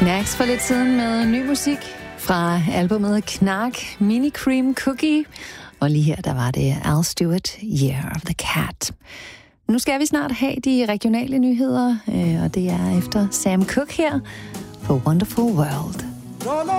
Knacks for lidt siden med ny musik fra albumet Knark, Mini Cream Cookie. Og lige her, der var det Al Stewart, Year of the Cat. Nu skal vi snart have de regionale nyheder, og det er efter Sam Cooke her på Wonderful World.